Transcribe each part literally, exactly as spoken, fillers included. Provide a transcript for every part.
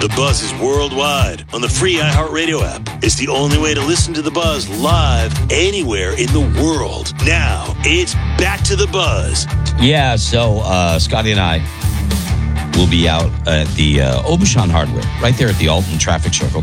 The Buzz is worldwide on the free iHeartRadio app. It's the only way to listen to The Buzz live anywhere in the world. Now, it's back to The Buzz. Yeah, so uh, Scotty and I will be out at the uh, Aubuchon Hardware, right there at the Alton Traffic Circle.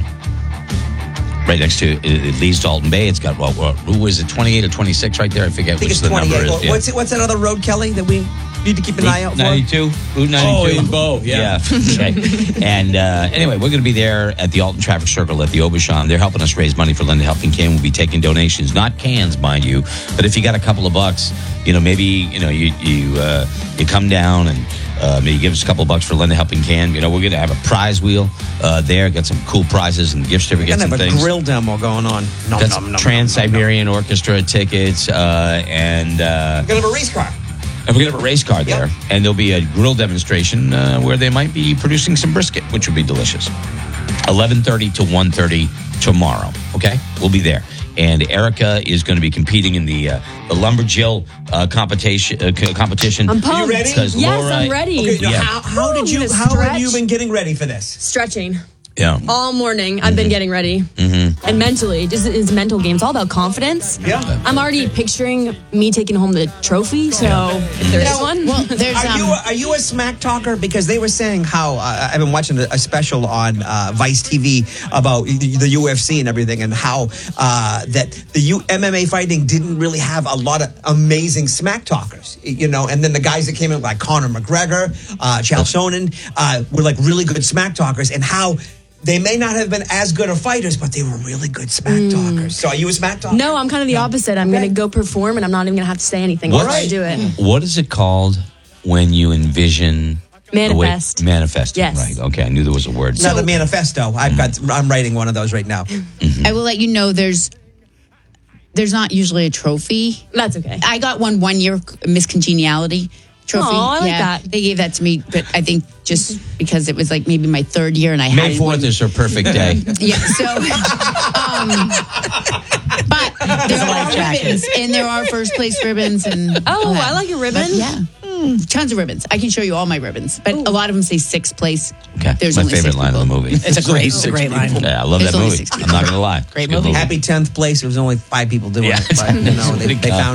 Right next to, it leads to Alton Bay. It's got, what, what, who is it, twenty-eight or twenty-six right there? I forget I think which it's the number twenty-eight. is. Well, Yeah. What's, it, what's that other road, Kelly, that we need to keep an Route eye out for? ninety-two? Route ninety-two? Oh, in Bow, yeah. Yeah. Okay. And uh, anyway, we're going to be there at the Alton Traffic Circle at the Aubuchon. They're helping us raise money for Linda Helping Can. We'll be taking donations, not cans, mind you. But if you got a couple of bucks, you know, maybe, you know, you you uh, you come down and uh, maybe give us a couple of bucks for Linda Helping Can. You know, we're going to have a prize wheel uh, there, get some cool prizes and gift certificates We're and going to have things. a grill demo going on. Nom, That's nom, nom, Trans-Siberian Orchestra tickets uh, and... Uh, We're going to have a race car. And we're going to have a race car there. Yep. And there'll be a grill demonstration uh, where they might be producing some brisket, which would be delicious. eleven thirty to one thirty tomorrow. Okay? We'll be there. And Erica is going to be competing in the uh, the Lumberjill uh, competition. Uh, c- competition. I'm pumped. Are you ready? Yes, Laura- I'm ready. Okay, now Yeah. how, how did Ooh, you? I'm gonna How have you stretch. been getting ready for this? Stretching Yeah. all morning. I've been getting ready. Mm-hmm. And mentally, just it's a mental game. It's all about confidence. Yeah. I'm already picturing me taking home the trophy. So if there is Now, one, Well, there's Are um, you a, are you a smack talker? Because they were saying how uh, I've been watching a, a special on uh, Vice T V about the, the U F C and everything, and how uh, that the U- M M A fighting didn't really have a lot of amazing smack talkers, you know. And then the guys that came in like Conor McGregor, uh, Chael Sonnen, uh, were like really good smack talkers, and how they may not have been as good of fighters, but they were really good smack talkers. So are you a smack talker? no, I'm kind of the opposite. I'm going to go perform, and I'm not even going to have to say anything What? once I do it. What is it called when you envision... the way- Manifest. Manifesting, Yes. right. Okay, I knew there was a word. Now the manifesto. I've got. I'm writing one of those right now. I will let you know there's there's not usually a trophy. That's okay. I got one one year, Miss Congeniality trophy. Aw, I like yeah, that. They gave that to me, but I think just because it was like maybe my third year and I May had fourth one. is her perfect day. Yeah, so, um, but there are ribbons, and there are first place ribbons, and Oh, all that. I like a ribbon. But yeah, mm, tons of ribbons. I can show you all my ribbons, but a lot of them say sixth place. Okay, There's my only favorite six line of the people. movie. It's a great, it's a great line. Yeah, I love There's that only movie. six I'm not going to lie. Great It's a good movie. Happy tenth place. There was only five people doing Yeah. it, but you know they, they found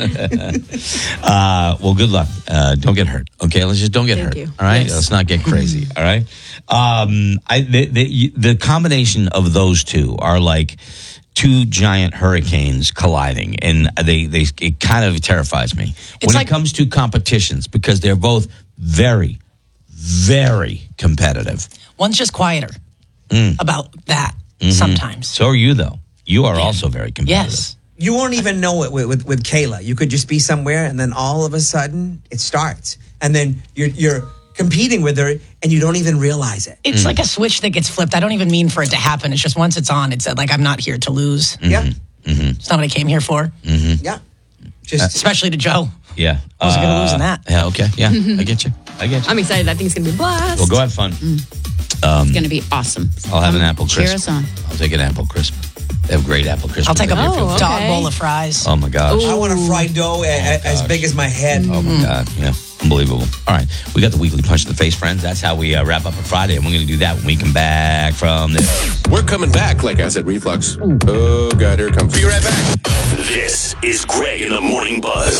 it. Uh, well, good luck. Uh, don't get hurt. Okay, let's just don't get Thank hurt. you. All right, Yes. let's not get crazy. All right. Um, I the, the the combination of those two are like two giant hurricanes colliding, and they they it kind of terrifies me when like- it comes to competitions because they're both very, very competitive. One's just quieter about that sometimes. So are you, though. You are also very competitive. Yes. You won't even know it with, with with Kayla. You could just be somewhere, and then all of a sudden it starts, and then you're you're competing with her, and you don't even realize it. It's like a switch that gets flipped. I don't even mean for it to happen. It's just once it's on, it's like I'm not here to lose. Yeah, It's not what I came here for, yeah. Just especially to Joe. Yeah. I wasn't going to Uh, lose in that. Yeah. Okay. Yeah. I get you. I get you. I'm excited. I think it's going to be a blast. Well, go have fun. It's going to be awesome. I'll have an apple Cheer crisp. us on. I'll take an apple crisp. They have great apple crisp. I'll take a Oh, okay. dog bowl of fries. Oh my gosh. I want a fried dough a, a- as big as my head. Oh my God. Yeah. Unbelievable. All right. We got the weekly punch in the face, friends. That's how we uh, wrap up a Friday. And we're going to do that when we come back from this. We're coming back like acid reflux. Oh, God, here it comes. Be right back. This is Greg in the Morning Buzz.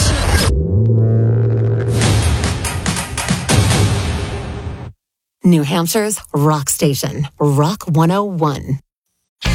New Hampshire's rock station, Rock one oh one.